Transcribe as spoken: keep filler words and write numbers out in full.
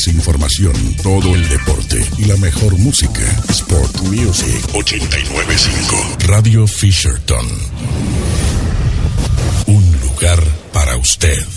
noticias e información, todo el deporte y la mejor música. Sport Music ochenta y nueve punto cinco. Radio Fisherton. Un lugar para usted.